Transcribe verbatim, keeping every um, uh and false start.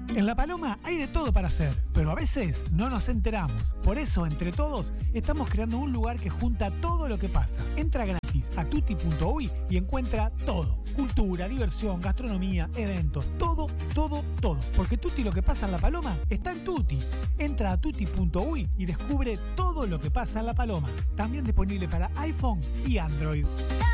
En La Paloma hay de todo para hacer, pero a veces no nos enteramos. Por eso, entre todos, estamos creando un lugar que junta todo lo que pasa. Entra gratis a tutti punto uy y encuentra todo. Cultura, diversión, gastronomía, eventos, todo, todo, todo. Porque Tutti lo que pasa en La Paloma está en Tutti. Entra a tutti punto uy y descubre todo lo que pasa en La Paloma. También disponible para iPhone y Android.